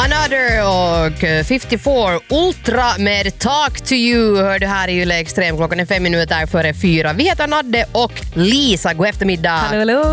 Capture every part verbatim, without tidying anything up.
Another och femtiofyra Ultra med Talk to You hör du här i Yle Extrem. Klockan är fem minuter före fyra. Vi heter Nadde och Lisa. God eftermiddag. Hallå, hallå.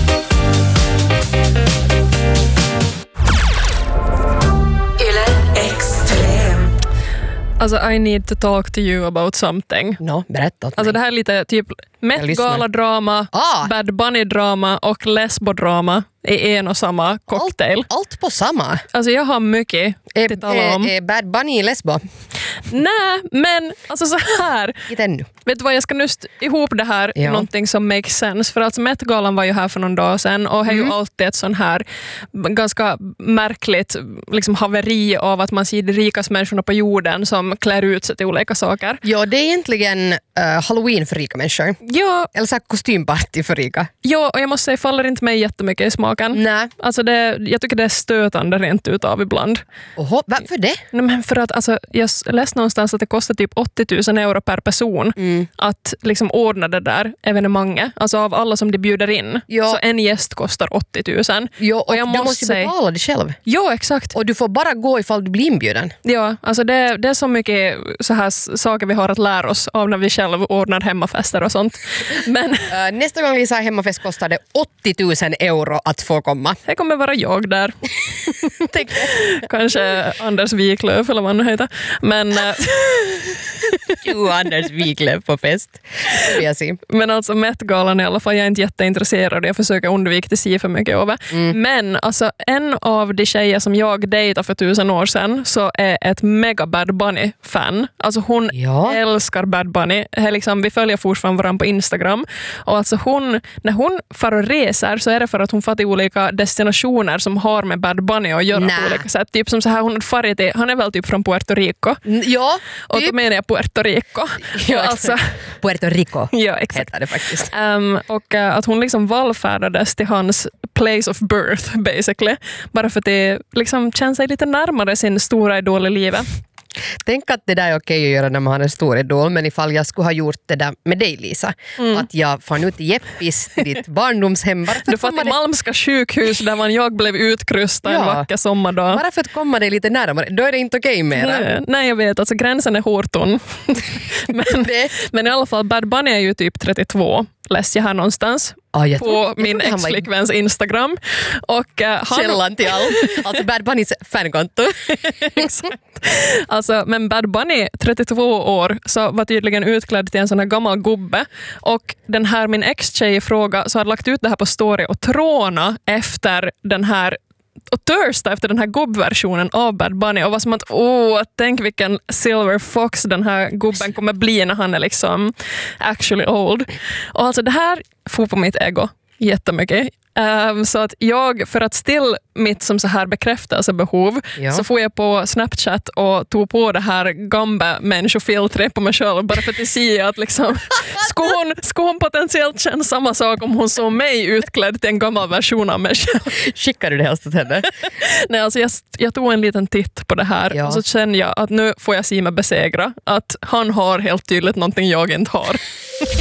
Yle Extrem. Alltså, I need to talk to you about something. No, berätta åt mig. Alltså det här är lite typ Met-gala-drama, Ah. Bad Bunny-drama och lesbodrama i en och samma cocktail. Allt, allt på samma. Alltså jag har mycket Är, att tala om. är, är Bad Bunny lesbo? Nej, men alltså så här. Inte ännu. Vet du vad, jag ska nu st- ihop det här Ja. någonting som makes sense. För alltså Met-galan var ju här för någon dag sedan och har Mm. ju alltid ett sån här ganska märkligt liksom haveri av att man ser de rikaste människorna på jorden som klär ut sig till olika saker. Ja, det är egentligen uh, Halloween för rika människor. Ja, Eller så här kostymparty för rika. ja, och jag måste säga, faller inte mig jättemycket i smaken. Nej. Alltså det, jag tycker det är stötande rent utav ibland. Oho, varför det? Nej, men för att alltså, jag läste någonstans att det kostar typ åttio tusen euro per person Mm. att liksom ordna det där evenemanget. Alltså av alla som de bjuder in. Ja. Så en gäst kostar åttio tusen. Jo, och, Och jag du måste måste ju säga- betala det själv. Ja, exakt. Och du får bara gå ifall du blir inbjuden. Ja, alltså det, det är så mycket så här s- saker vi har att lära oss av när vi själv ordnar hemmafester och sånt. Men Uh, nästa gång Lisa har hemmafest kostar det åttio tusen euro att få komma. det kommer vara jag där. Tänk. Kanske Anders Wiklöf eller vad han heter. Men, eh, Du Anders Wiklöf på fest. Det vill jag se. men alltså Met-galan i alla fall, jag är inte jätteintresserad. Jag försöker undvika det se för mycket över. Mm. Men alltså en av de tjejer som jag dejtade för tusen år sedan så är ett mega Bad Bunny-fan. Alltså hon Ja. älskar Bad Bunny. Det är liksom, vi följer fortfarande varandra på Instagram. Och alltså hon, när hon far och reser så är det för att hon får till olika destinationer som har med Bad Bunny att göra Nä. på olika sätt. Typ som så här, hon har farit till, han är väl typ från Puerto Rico. N- Ja, Och då menar jag Puerto Rico. Ja, alltså, Puerto Rico ja, exakt. heter det faktiskt. Um, och uh, att hon liksom vallfärdades till hans place of birth, basically. Bara för att det liksom känns sig lite närmare sin stora idol i livet. Tänk att det där är okej att göra när man har en stor idol, men ifall jag skulle ha gjort det där med dig Lisa, Mm. att jag far nu till Jeppis, till ditt barndomshem, bara för Du att får komma till dig, Malmska sjukhus där man jag blev utkryssad en Ja. vacker sommardag. bara för att komma dig lite närmare, då är det inte okej mer. Nej, nej, jag vet. Alltså gränsen är hårt tunn. men, Det- men i alla fall, Bad Bunny är ju typ trettiotvå. Läste jag här någonstans. Ah, jag På tror- jag min trodde han var i ex-flickväns Instagram. Och uh, han... källan till allt. Alltså Bad Bunnys fankonto. Exakt. Alltså, men Bad Bunny, trettiotvå år, så var tydligen utklädd till en sån här gammal gubbe. Och den här min ex-tjej i fråga så hade lagt ut det här på story och tråna efter den här och törsta efter den här gubbversionen av Bad Bunny och var som att, åh, tänk vilken Silver Fox den här gubben kommer bli när han är liksom actually old. Och alltså det här får på mitt ego jättemycket. Um, så att jag, för att still mitt som så här bekräftelsebehov, Ja. så får jag på Snapchat och tog på det här gamla människofiltret på mig själv bara för att se att liksom, skulle hon, skulle hon potentiellt känna samma sak om hon såg mig utklädd till en gammal version av mig själv. Skickar du det helst åt henne? Nej, alltså jag, jag tog en liten titt på det här Ja. och så känner jag att nu får jag se mig besegra att han har helt tydligt någonting jag inte har.